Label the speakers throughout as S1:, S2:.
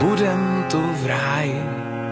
S1: budem tu v ráji.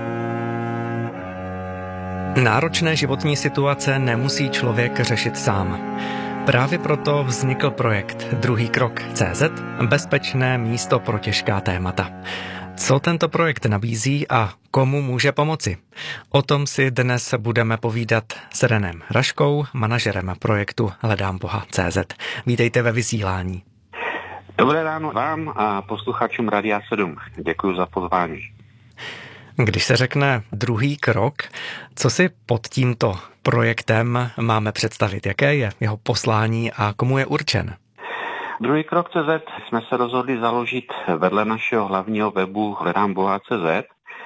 S2: Náročné životní situace nemusí člověk řešit sám. Právě proto vznikl projekt Druhý krok CZ, bezpečné místo pro těžká témata. Co tento projekt nabízí a komu může pomoci? O tom si dnes budeme povídat s Renem Raškou, manažerem projektu Hledám Boha CZ. Vítejte ve vysílání.
S3: Dobré ráno vám a posluchačům Radia 7. Děkuji za pozvání.
S2: Když se řekne druhý krok, co si pod tímto projektem máme představit? Jaké je jeho poslání a komu je určen?
S3: Druhý krok CZ jsme se rozhodli založit vedle našeho hlavního webu Hledám Boha CZ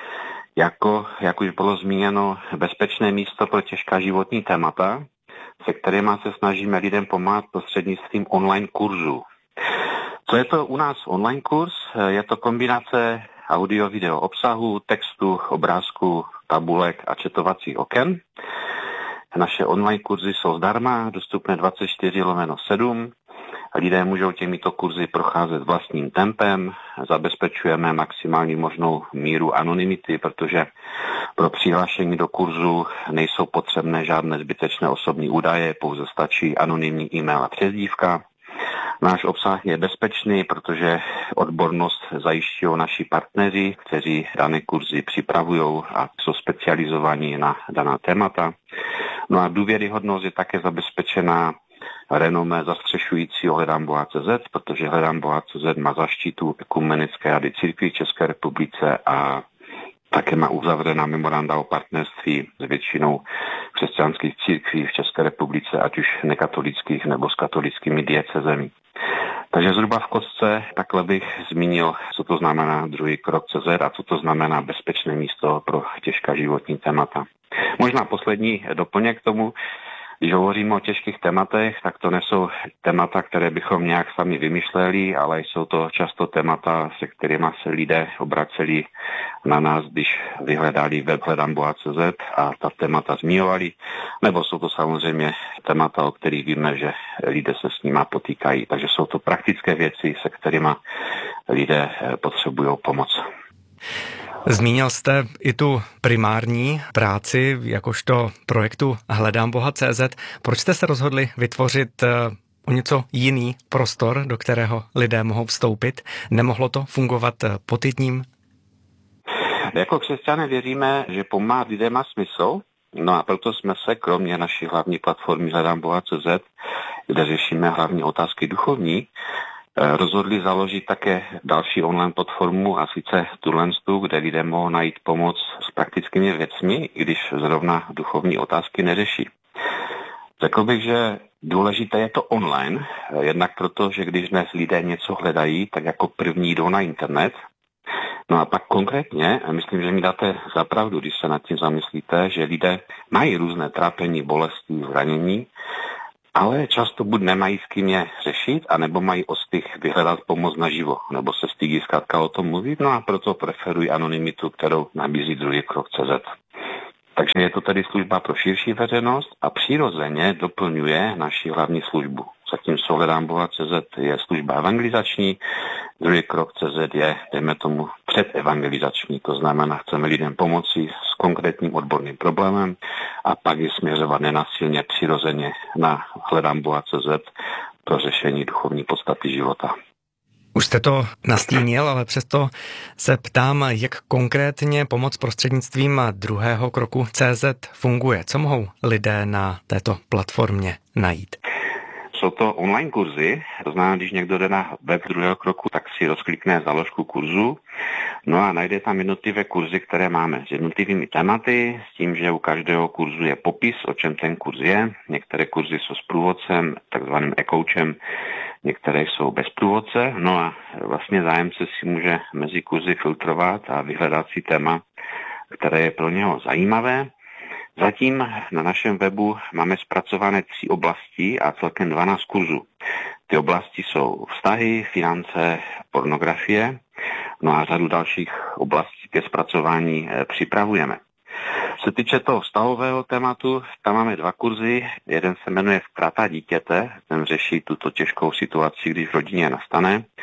S3: jak už bylo zmíněno, bezpečné místo pro těžká životní témata, se kterými se snažíme lidem pomáhat prostřednictvím online kurzů. Co je to u nás online kurz? Je to kombinace audio-video obsahu, textu, obrázku, tabulek a četovacích oken. Naše online kurzy jsou zdarma, dostupné 24/7. Lidé můžou těmito kurzy procházet vlastním tempem, zabezpečujeme maximální možnou míru anonymity, protože pro přihlášení do kurzu nejsou potřebné žádné zbytečné osobní údaje, pouze stačí anonymní e-mail a přezdívka. Náš obsah je bezpečný, protože odbornost zajišťují naši partneři, kteří dané kurzy připravují a jsou specializovaní na daná témata. No a důvěryhodnost je také zabezpečená renomé zastřešujícího Hledám Boha CZ, protože Hledám Boha CZ má zaštitu Ekumenické rady církví v České republice a také má uzavřená memoranda o partnerství s většinou křesťanských církví v České republice, ať už nekatolických nebo s katolickými diecezemi. Takže zhruba v kostce takhle bych zmínil, co to znamená druhý krok CZ a co to znamená bezpečné místo pro těžká životní témata. Možná poslední doplněk k tomu. Když hovoříme o těžkých tématech, tak to nejsou témata, které bychom nějak sami vymýšleli, ale jsou to často témata, se kterými se lidé obraceli na nás, když vyhledali web Hledám Boha CZ a ta témata zmiňovali, nebo jsou to samozřejmě témata, o kterých víme, že lidé se s nimi potýkají. Takže jsou to praktické věci, se kterými lidé potřebují pomoc.
S2: Zmínil jste i tu primární práci jakožto projektu Hledám Boha CZ. Proč jste se rozhodli vytvořit o něco jiný prostor, do kterého lidé mohou vstoupit? Nemohlo to fungovat pod jedním?
S3: Jako křesťané věříme, že pomáhat lidem má smysl, no a proto jsme se kromě naší hlavní platformy Hledám Boha CZ, kde řešíme hlavní otázky duchovní, rozhodli založit také další online platformu a sice Tulenstu, kde lidé mohou najít pomoc s praktickými věcmi, i když zrovna duchovní otázky neřeší. Řekl bych, že důležité je to online, jednak proto, že když dnes lidé něco hledají, tak jako první jdou na internet. No a pak konkrétně, myslím, že mi dáte za pravdu, když se nad tím zamyslíte, že lidé mají různé trápení, bolesti, zranění, ale často buď nemají s kým je řešit, anebo mají ostych vyhledat pomoc naživo, nebo se stydí zkrátka o tom mluvit, no a proto preferují anonymitu, kterou nabízí Druhý krok CZ. Takže je to tedy služba pro širší veřejnost a přirozeně doplňuje naši hlavní službu. Zatímco Hledám Boha CZ je služba evangelizační, Druhý krok CZ je, dejme tomu, předevangelizační, to znamená, chceme lidem pomoci s konkrétním odborným problémem a pak je směřovat nenásilně přirozeně na Hledám Boha CZ pro řešení duchovní podstaty života.
S2: Už jste to nastínil, ale přesto se ptám, jak konkrétně pomoc prostřednictvím druhého kroku CZ funguje. Co mohou lidé na této platformě najít?
S3: Jsou to online kurzy, to znamená, když někdo jde na web druhého kroku, tak si rozklikne záložku kurzu, no a najde tam jednotlivé kurzy, které máme s jednotlivými tématy, s tím, že u každého kurzu je popis, o čem ten kurz je. Některé kurzy jsou s průvodcem, takzvaným e-coachem, některé jsou bez průvodce, no a vlastně zájemce si může mezi kurzy filtrovat a vyhledat si téma, které je pro něho zajímavé. Zatím na našem webu máme zpracované 3 oblasti a celkem 12 kurzů. Ty oblasti jsou vztahy, finance, pornografie, no a řadu dalších oblastí ke zpracování připravujeme. Co se týče toho vztahového tématu, tam máme 2 kurzy. Jeden se jmenuje Vtrata dítěte, ten řeší tuto těžkou situaci, když v rodině nastane.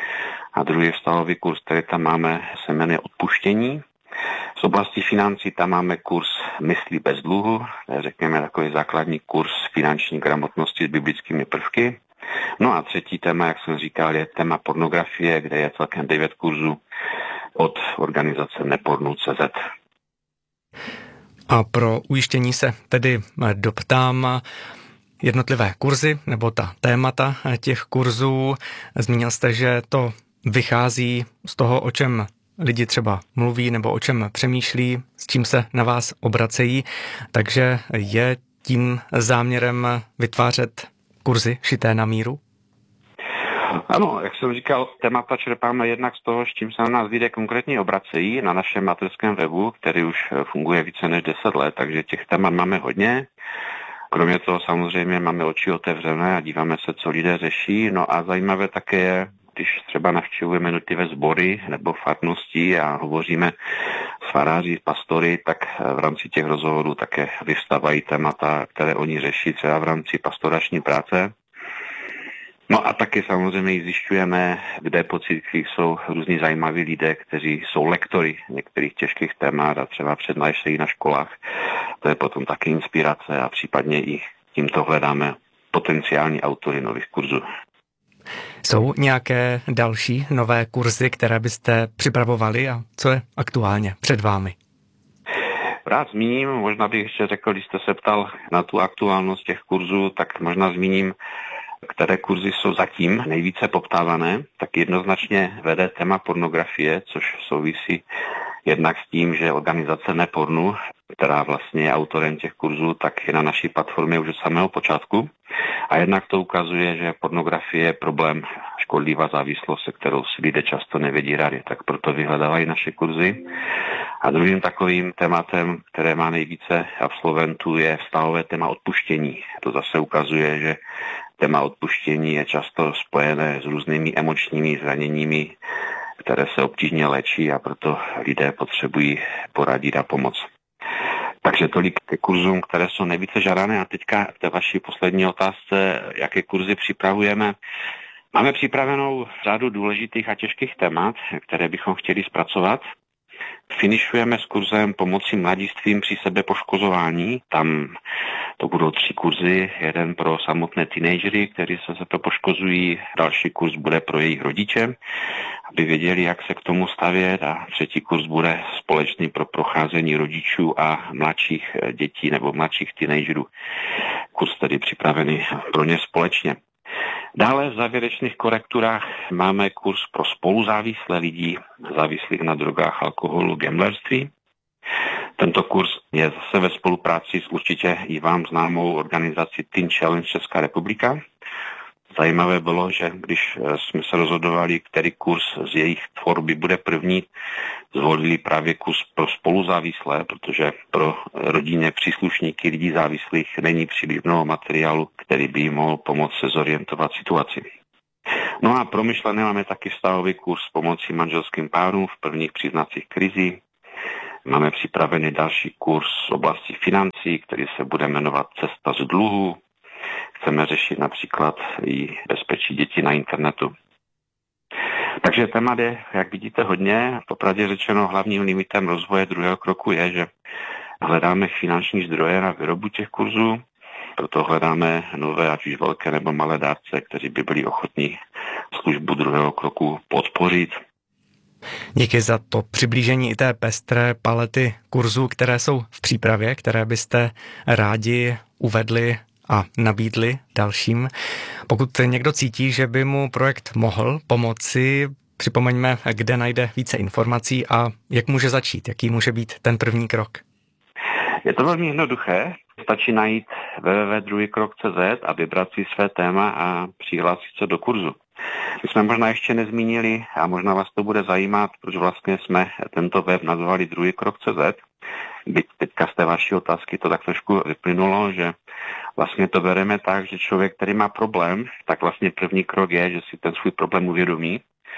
S3: A druhý vztahový kurz, který tam máme, se jmenuje Odpuštění. Z oblasti financí tam máme kurz Mysli bez dluhu, to je, řekněme, takový základní kurz finanční gramotnosti s biblickými prvky. No a třetí téma, jak jsem říkal, je téma pornografie, kde je celkem 9 kurzů od organizace Nepornu.cz.
S2: A pro ujištění se tedy doptám jednotlivé kurzy nebo ta témata těch kurzů. Zmínil jste, že to vychází z toho, o čem lidi třeba mluví nebo o čem přemýšlí, s čím se na vás obracejí, takže je tím záměrem vytvářet kurzy šité na míru?
S3: Ano, jak jsem říkal, témata čerpáme jednak z toho, s čím se na nás lidé konkrétně obracejí na našem mateřském webu, který už funguje více než 10 let, takže těch témat máme hodně. Kromě toho samozřejmě máme oči otevřené a díváme se, co lidé řeší. No a zajímavé také je, když třeba navštěvujeme jednotlivé sbory nebo farnosti a hovoříme s faráři, pastory, tak v rámci těch rozhovorů také vyvstávají témata, které oni řeší třeba v rámci pastorační práce. No a taky samozřejmě zjišťujeme, kde po církvích jsou různí zajímaví lidé, kteří jsou lektory některých těžkých témat a třeba přednášejí na školách. To je potom taky inspirace a případně i tímto hledáme potenciální autory nových kurzů.
S2: Jsou nějaké další nové kurzy, které byste připravovali a co je aktuálně před vámi?
S3: Rád zmíním, možná bych ještě řekl, když jste se ptal na tu aktuálnost těch kurzů, tak možná zmíním, které kurzy jsou zatím nejvíce poptávané, tak jednoznačně vede téma pornografie, což souvisí jednak s tím, že organizace Nepornu, která vlastně je autorem těch kurzů, tak je na naší platformě už od samého počátku. A jednak to ukazuje, že pornografie je problém, škodlivá závislost, se kterou si lidé často nevědí rady, tak proto vyhledávají naše kurzy. A druhým takovým tématem, které má nejvíce absolventů, je vztahové téma odpuštění. To zase ukazuje, že téma odpuštění je často spojené s různými emočními zraněními, které se obtížně léčí a proto lidé potřebují poradit a pomoc. Takže tolik ke kurzům, které jsou nejvíce žádané. A teďka k té vaší poslední otázce, jaké kurzy připravujeme. Máme připravenou řadu důležitých a těžkých témat, které bychom chtěli zpracovat. Finišujeme s kurzem pomoci mladistvím při sebepoškozování. Tam to budou 3 kurzy, jeden pro samotné teenagery, kteří se sebepoškozují, další kurz bude pro jejich rodiče, aby věděli, jak se k tomu stavět, a třetí kurz bude společný pro procházení rodičů a mladších dětí nebo mladších teenagerů. Kurz tedy připravený pro ně společně. Dále v závěrečných korekturách máme kurz pro spoluzávislé lidí, závislých na drogách, alkoholu, gamblerství. Tento kurz je zase ve spolupráci s určitě i vám známou organizací Teen Challenge Česká republika. Zajímavé bylo, že když jsme se rozhodovali, který kurz z jejich tvorby bude první, zvolili právě kurz pro spoluzávislé, protože pro rodinné příslušníky lidí závislých není příliš mnoho materiálu, který by jim mohl pomoct se zorientovat situaci. No a promyšlené máme taky vztahový kurz pomocí manželským párům v prvních příznacích krizi. Máme připravený další kurz z oblasti financí, který se bude jmenovat Cesta z dluhu. Chceme řešit například i bezpečí dětí na internetu. Takže témat je, jak vidíte, hodně. Popravdě řečeno, hlavním limitem rozvoje druhého kroku je, že hledáme finanční zdroje na výrobu těch kurzů, proto hledáme nové, ať už velké nebo malé dárce, kteří by byli ochotní službu druhého kroku podpořit.
S2: Díky za to přiblížení i té pestré palety kurzů, které jsou v přípravě, které byste rádi uvedli a nabídli dalším. Pokud někdo cítí, že by mu projekt mohl pomoci, připomeňme, kde najde více informací a jak může začít, jaký může být ten první krok.
S3: Je to velmi jednoduché. Stačí najít www.druhýkrok.cz a vybrat si své téma a přihlásit se do kurzu. My jsme možná ještě nezmínili, a možná vás to bude zajímat, proč vlastně jsme tento web nazvali druhýkrok.cz. Byť teďka z té vaší otázky to tak trošku vyplynulo, že vlastně to bereme tak, že člověk, který má problém, tak vlastně první krok je, že si ten svůj problém uvědomí.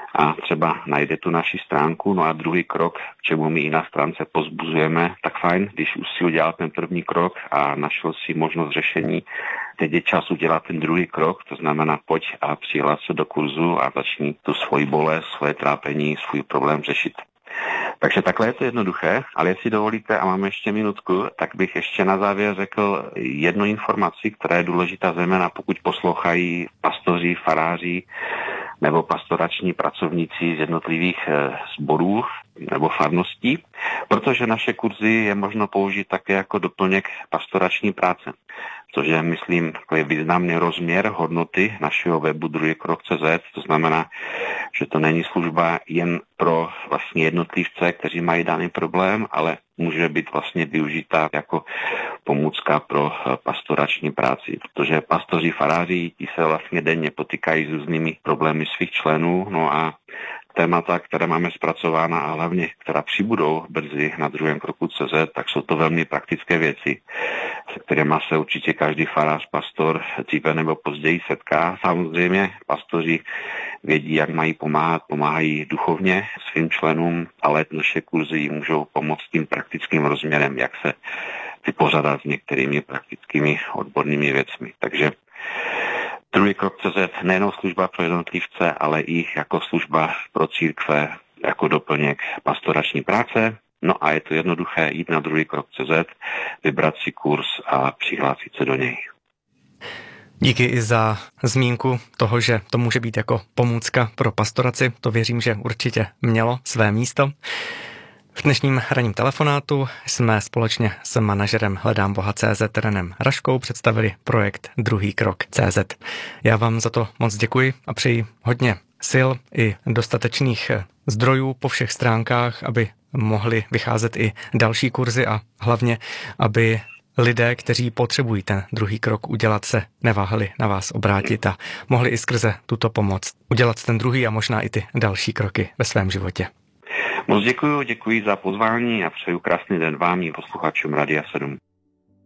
S3: a třeba najde tu naši stránku. No a druhý krok, k čemu my i na stránce pozbuzujeme, tak fajn, když už si udělal ten první krok a našel si možnost řešení, teď je čas udělat ten druhý krok, to znamená pojď a přihlás se do kurzu a začni tu svoji bolest, svoje trápení, svůj problém řešit. Takže takhle je to jednoduché, ale jestli dovolíte a máme ještě minutku, tak bych ještě na závěr řekl jednu informaci, která je důležitá zejména pokud poslouchají pastoři, faráři nebo pastorační pracovníci z jednotlivých sborů nebo farností, protože naše kurzy je možno použít také jako doplněk pastorační práce, což je, myslím, takový významný rozměr hodnoty našeho webu druhýkrok.cz. To znamená, že to není služba jen pro vlastně jednotlivce, kteří mají daný problém, ale může být vlastně využita jako pomůcka pro pastorační práci, protože pastoři, faráři, ti se vlastně denně potýkají s různými problémy svých členů, no a témata, které máme zpracována a hlavně, která přibudou brzy na druhém kroku CZ, tak jsou to velmi praktické věci, se kterými se určitě každý farář, pastor dříve nebo později setká. Samozřejmě pastoři vědí, jak mají pomáhat, pomáhají duchovně svým členům, ale naše kurzy jim můžou pomoct tím praktickým rozměrem, jak se vypořádat s některými praktickými odbornými věcmi. Takže druhý krok CZ nejenom služba pro jednotlivce, ale i jako služba pro církve, jako doplněk pastorační práce. No a je to jednoduché jít na druhý krok CZ, vybrat si kurz a přihlásit se do něj.
S2: Díky i za zmínku toho, že to může být jako pomůcka pro pastoraci. To věřím, že určitě mělo své místo. V dnešním ranním telefonátu jsme společně s manažerem Hledám Boha.cz Renem Raškou představili projekt Druhý krok.cz. Já vám za to moc děkuji a přeji hodně sil i dostatečných zdrojů po všech stránkách, aby mohly vycházet i další kurzy a hlavně, aby lidé, kteří potřebují ten druhý krok udělat, se neváhali na vás obrátit a mohli i skrze tuto pomoc udělat ten druhý a možná i ty další kroky ve svém životě.
S3: Moc děkuji za pozvání a přeju krásný den vám i posluchačům Radia 7.